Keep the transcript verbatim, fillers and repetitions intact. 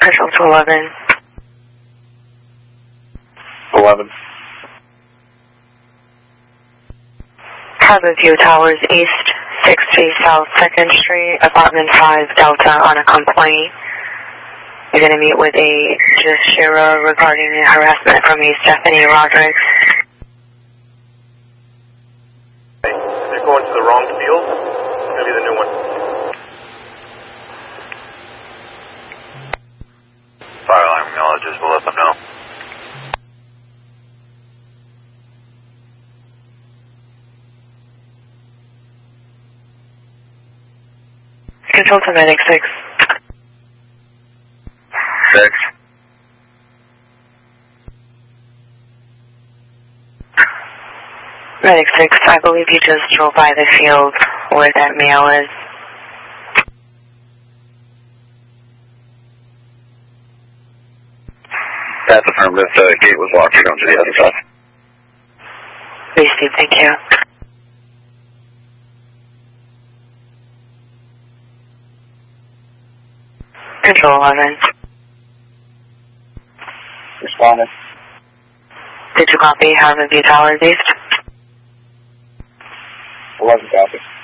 Control to eleven. eleven. Have a view towers east, sixty South second Street, apartment five Delta on a complaint. You're going to meet with a Jashira regarding harassment from a Stephanie Rodriguez. You're going to the wrong field. It's going to be the new one. Fire alarm acknowledges. We'll let them know. Control to Medic six. Six. Medic six, I believe you just drove by the field where that male is. That's affirmative. The gate was locked. You're going to the other side. Received, thank you. Control eleven. Responding. Did you copy? Have a view towers east? eleven copy.